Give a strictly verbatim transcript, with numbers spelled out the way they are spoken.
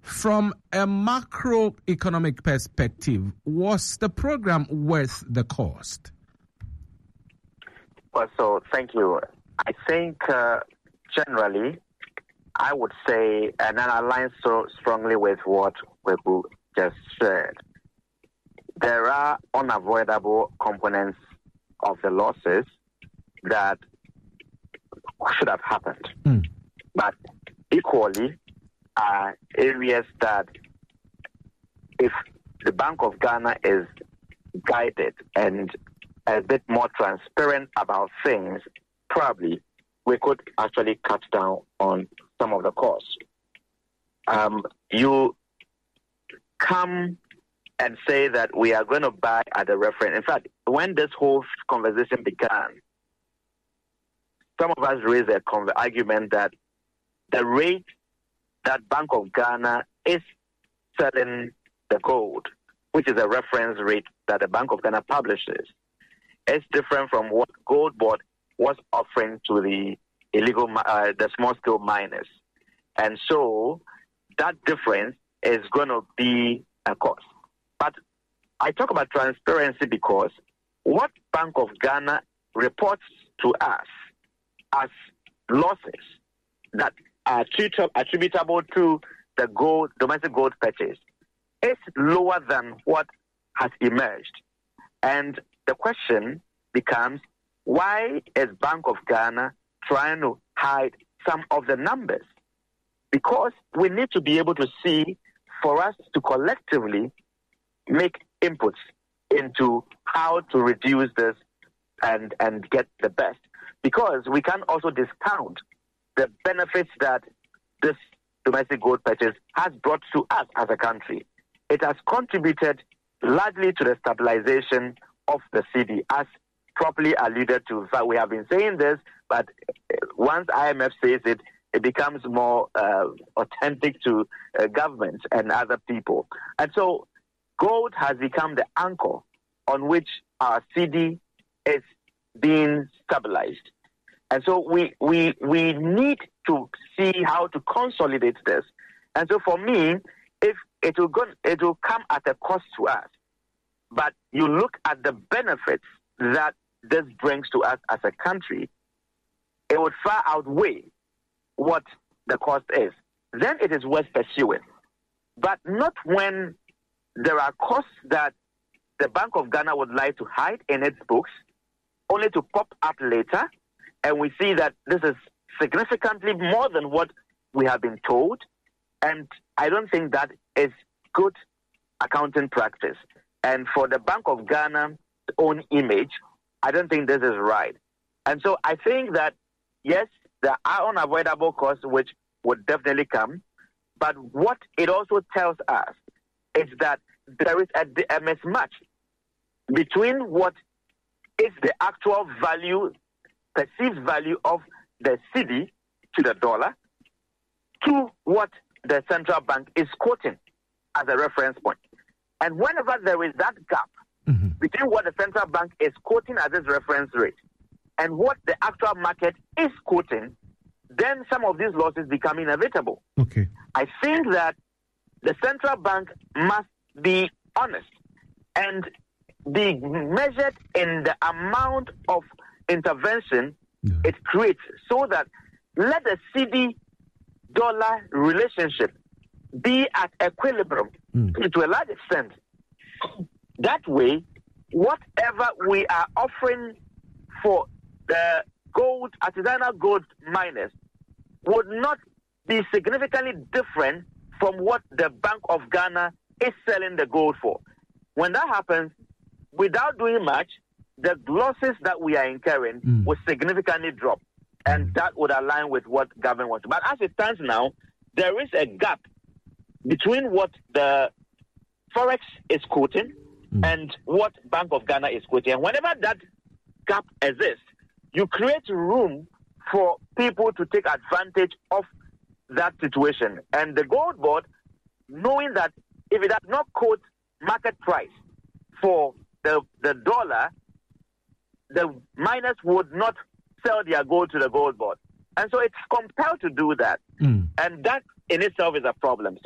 From a macroeconomic perspective, was the program worth the cost? Well, so thank you. I think uh, generally, I would say, and that aligns so strongly with what Webu just said, there are unavoidable components of the losses that should have happened. Mm. But equally, are areas that if the Bank of Ghana is guided and a bit more transparent about things, probably we could actually cut down on some of the costs. Um, you come and say that we are going to buy at a reference. In fact, when this whole conversation began, some of us raised a con- argument that the rate that Bank of Ghana is selling the gold, which is a reference rate that the Bank of Ghana publishes, is different from what Gold Board was offering to the illegal, uh, the small-scale miners. And so that difference is going to be a cost. But I talk about transparency because what Bank of Ghana reports to us as losses that are attributable to the gold, domestic gold purchase is lower than what has emerged. And the question becomes, why is Bank of Ghana trying to hide some of the numbers? Because we need to be able to see, for us to collectively make inputs into how to reduce this and, and get the best. Because we can also discount the benefits that this domestic gold purchase has brought to us as a country. It has contributed largely to the stabilization of the C D, as properly alluded to. In fact, we have been saying this, but once I M F says it, it becomes more uh, authentic to uh, governments and other people. And so gold has become the anchor on which our C D is being stabilized. And so we, we, we need to see how to consolidate this. And so for me, if it will, go, it will come at a cost to us, but you look at the benefits that this brings to us as a country, it would far outweigh what the cost is. Then it is worth pursuing. But not when there are costs that the Bank of Ghana would like to hide in its books, only to pop up later, and we see that this is significantly more than what we have been told. And I don't think that is good accounting practice. And for the Bank of Ghana's own image, I don't think this is right. And so I think that, yes, there are unavoidable costs which would definitely come. But what it also tells us is that there is a, a mismatch between what is the actual value, perceived value of the C D to the dollar to what the central bank is quoting as a reference point. And whenever there is that gap mm-hmm. between what the central bank is quoting as its reference rate and what the actual market is quoting, then some of these losses become inevitable. Okay. I think that the central bank must be honest and be measured in the amount of intervention yeah. it creates, so that let the C D dollar relationship be at equilibrium mm. to a large extent. That way, whatever we are offering for the gold, artisanal gold miners would not be significantly different from what the Bank of Ghana is selling the gold for. When that happens, without doing much, the losses that we are incurring mm. will significantly drop. And that would align with what government wants. But as it stands now, there is a gap between what the Forex is quoting mm. and what Bank of Ghana is quoting. And whenever that gap exists, you create room for people to take advantage of that situation. And the Gold Board, knowing that if it does not quote market price for the, the dollar, the miners would not sell their gold to the Gold Board. And so it's compelled to do that. Mm. And that in itself is a problem.